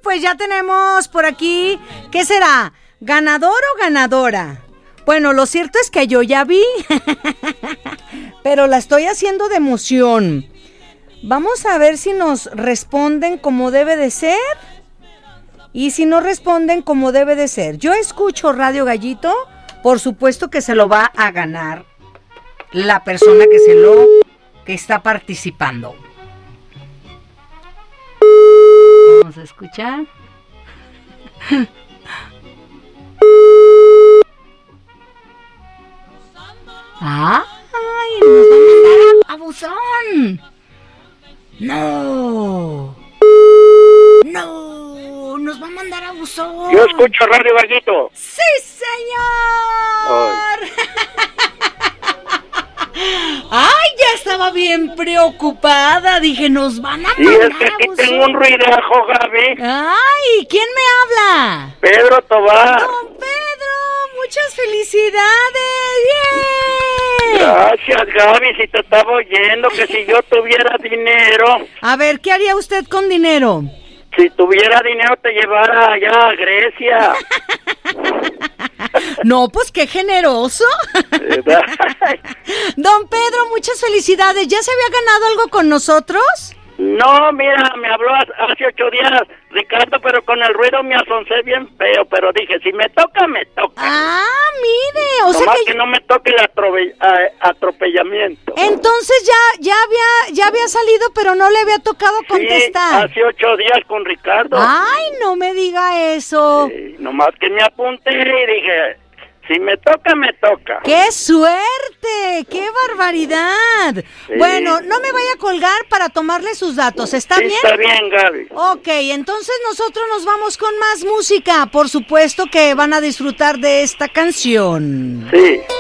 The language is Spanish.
pues ya tenemos por aquí, ¿qué será? ¿Ganador o ganadora? Bueno, lo cierto es que yo ya vi, pero la estoy haciendo de emoción. Vamos a ver si nos responden como debe de ser. Y si no responden como debe de ser. Yo escucho Radio Gallito, por supuesto que se lo va a ganar la persona que está participando. Vamos a escuchar. ¡Ay! ¡Nos va a mandar a buzón! ¡No! ¡No! ¡Nos va a mandar a buzón! Yo escucho Radio Gallito. ¡Sí, señor! ¡Ay! Ya estaba bien preocupada. Dije, nos van a mandar y es que a aquí buzón. tengo un ruidajo, Gaby. ¡Ay! ¿Quién me habla? Pedro Tobar. ¡Don Pedro! ¡Muchas felicidades! ¡Bien! Gracias, Gaby, si te estaba oyendo, que si yo tuviera dinero... A ver, ¿qué haría usted con dinero? Si tuviera dinero te llevara allá a Grecia. No, pues qué generoso. Don Pedro, muchas felicidades. ¿Ya se había ganado algo con nosotros? No, mira, me habló hace 8 días, Ricardo, pero con el ruido me asoncé bien feo, pero dije, si me toca, me toca. Ah, mire, o sea Nomás que no me toque el atropellamiento. Entonces ya había salido, pero no le había tocado contestar. Sí, hace 8 días con Ricardo. Ay, no me diga eso. Sí, nomás que me apunté y dije, si me toca, me toca. ¡Qué suerte! ¡Qué barbaridad! Sí. Bueno, no me vaya a colgar para tomarle sus datos, ¿está bien? Está bien, Gaby. Ok, entonces nosotros nos vamos con más música. Por supuesto que van a disfrutar de esta canción. Sí.